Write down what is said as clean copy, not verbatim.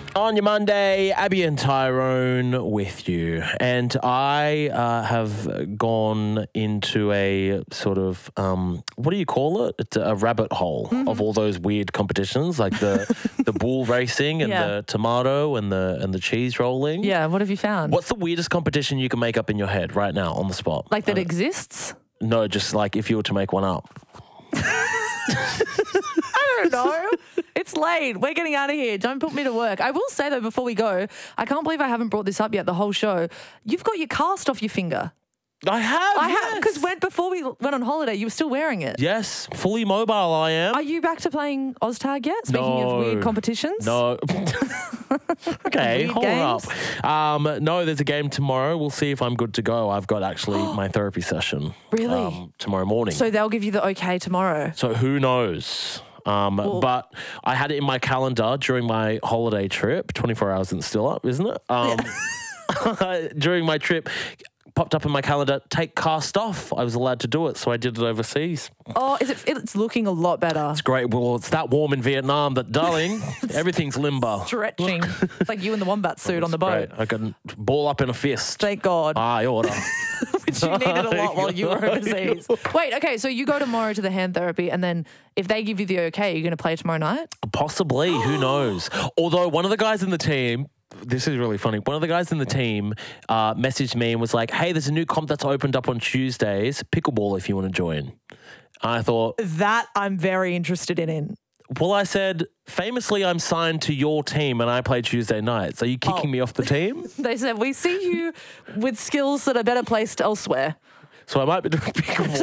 On your Monday, Abby and Tyrone with you. And I have gone into a sort of, what do you call it? It's a rabbit hole of all those weird competitions, like the bull racing and the tomato and the cheese rolling. Yeah, what have you found? What's the weirdest competition you can make up in your head right now on the spot? Like that exists? No, just like if you were to make one up. I don't know. It's late. We're getting out of here. Don't put me to work. I will say, though, before we go, I can't believe I haven't brought this up yet the whole show. You've got your cast off your finger. I have, because before we went on holiday, you were still wearing it. Yes, fully mobile I am. Are you back to playing OzTag yet? Speaking of weird competitions? No. Okay, Weird hold games? up. No, there's a game tomorrow. We'll see if I'm good to go. I've got actually my therapy session. Really? Tomorrow morning. So they'll give you the okay tomorrow. So who knows? But I had it in my calendar during my holiday trip. 24 hours isn't still up, isn't it? During my trip, popped up in my calendar, take cast off. I was allowed to do it, so I did it overseas. Oh, it's looking a lot better. It's great. Well, it's that warm in Vietnam that, darling, everything's limber. Stretching. It's like you in the wombat suit on the boat. Great. I can ball up in a fist. Thank God. I order. Which you needed a lot while you were overseas. Wait, okay, so you go tomorrow to the hand therapy, and then if they give you the okay, you're going to play tomorrow night? Possibly. Who knows? Although one of the guys in the team, this is really funny. One of the guys in the team messaged me and was like, hey, there's a new comp that's opened up on Tuesdays, pickleball if you want to join. I thought... That I'm very interested in. Well, I said, famously, I'm signed to your team and I play Tuesday nights. Are you kicking me off the team? They said, we see you with skills that are better placed elsewhere. So I might be doing pickleball.